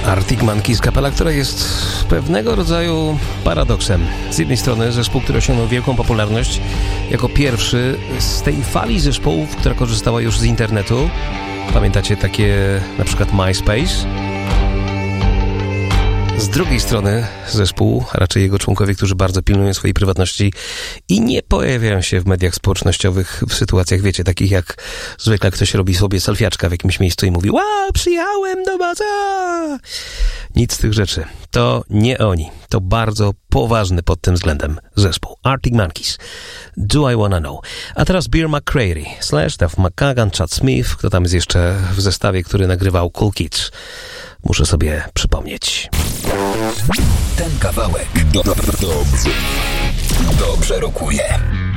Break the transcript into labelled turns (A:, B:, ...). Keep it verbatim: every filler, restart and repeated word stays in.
A: Arctic Monkeys, kapela, która jest pewnego rodzaju paradoksem. Z jednej strony zespół, który osiągnął wielką popularność jako pierwszy z tej fali zespołów, która korzystała już z internetu. Pamiętacie takie na przykład MySpace? Z drugiej strony zespół, a raczej jego członkowie, którzy bardzo pilnują swojej prywatności i nie pojawiają się w mediach społecznościowych w sytuacjach, wiecie, takich jak zwykle ktoś robi sobie selfiaczka w jakimś miejscu i mówi: wow, przyjechałem do baza! Nic z tych rzeczy. To nie oni. To bardzo poważny pod tym względem zespół. Arctic Monkeys. Do I Wanna Know. A teraz Bear McCreary, Slash, Duff McKagan, Chad Smith. Kto tam jest jeszcze w zestawie, który nagrywał Cool Kids? Muszę sobie przypomnieć.
B: Ten kawałek do, do, dobrze, dobrze rokuje.